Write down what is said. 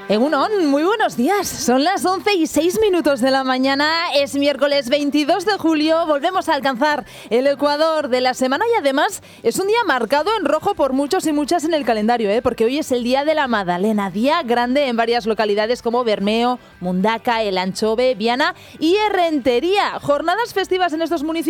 Egunon, muy buenos días. Son las 11:06 de la mañana. Es miércoles 22 de julio. Volvemos a alcanzar el ecuador de la semana y además es un día marcado en rojo por muchos y muchas en el calendario, porque hoy es el Día de la Madalena, día grande en varias localidades como Bermeo, Mundaca, El Anchove, Viana y Errentería. Jornadas festivas en estos municipios